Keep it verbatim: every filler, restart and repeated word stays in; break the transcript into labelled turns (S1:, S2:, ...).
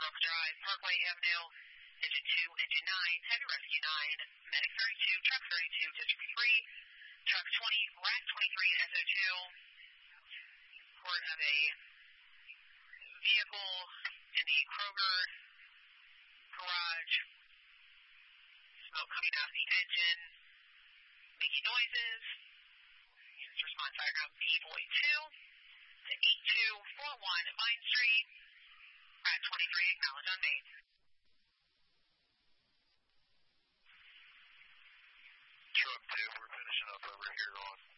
S1: Brook Drive, Parkway Avenue, engine two, engine nine, heavy rescue nine, medic thirty-two, truck thirty-two, district three, truck twenty, rack twenty-three, S O two, report of a vehicle in the Kroger garage, smoke coming out of the engine, making noises. Units response diagram B point two to eight two four one Vine Street, rack twenty-three, acknowledge on main.
S2: Truck two, we're finishing up over here on